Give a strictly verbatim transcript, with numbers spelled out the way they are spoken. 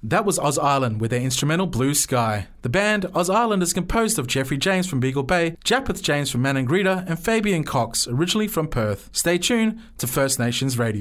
That was Oz Island with their instrumental Blue Sky. The band Oz Island is composed of Jeffrey James from Beagle Bay, Japeth James from Maningrida, and Fabian Cox, originally from Perth. Stay tuned to First Nations Radio.